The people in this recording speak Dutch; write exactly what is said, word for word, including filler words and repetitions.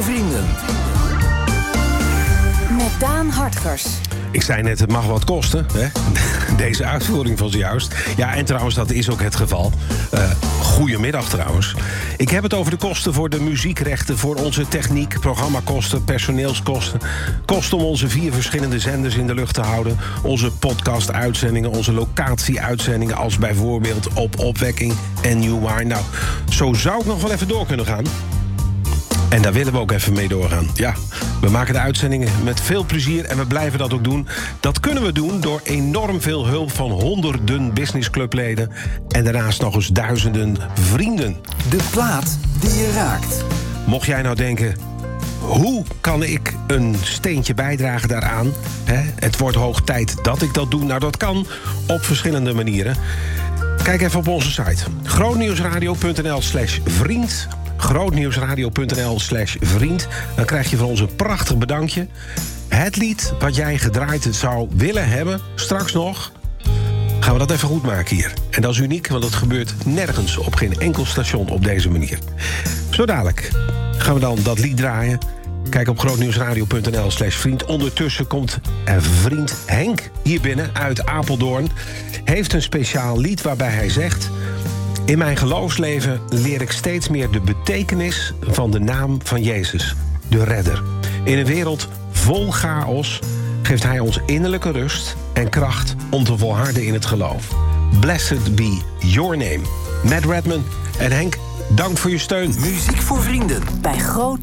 voor Vrienden. Met Daan Hartgers. Ik zei net, het mag wat kosten, hè? Deze uitvoering van zojuist. Ja, en trouwens, dat is ook het geval. Uh, goedemiddag trouwens. Ik heb het over de kosten voor de muziekrechten... voor onze techniek, programmakosten, personeelskosten... kosten om onze vier verschillende zenders in de lucht te houden... onze podcast-uitzendingen, onze locatie-uitzendingen... als bijvoorbeeld Op Opwekking en Nieuwwaar. Nou, zo zou ik nog wel even door kunnen gaan... En daar willen we ook even mee doorgaan. Ja, we maken de uitzendingen met veel plezier en we blijven dat ook doen. Dat kunnen we doen door enorm veel hulp van honderden businessclubleden... en daarnaast nog eens duizenden vrienden. De plaat die je raakt. Mocht jij nou denken, hoe kan ik een steentje bijdragen daaraan? Hè? Het wordt hoog tijd dat ik dat doe. Nou, dat kan op verschillende manieren. Kijk even op onze site. grootnieuwsradio.nl slash vriend... grootnieuwsradio.nl slash vriend. Dan krijg je van ons een prachtig bedankje. Het lied wat jij gedraaid zou willen hebben, straks nog... gaan we dat even goed maken hier. En dat is uniek, want dat gebeurt nergens op geen enkel station op deze manier. Zo dadelijk gaan we dan dat lied draaien. Kijk op grootnieuwsradio.nl slash vriend. Ondertussen komt vriend Henk hier binnen uit Apeldoorn. Heeft een speciaal lied waarbij hij zegt... In mijn geloofsleven leer ik steeds meer de betekenis van de naam van Jezus, de redder. In een wereld vol chaos geeft hij ons innerlijke rust en kracht om te volharden in het geloof. Blessed be your name. Matt Redman en Henk, dank voor je steun. Muziek voor Vrienden. Bij Groot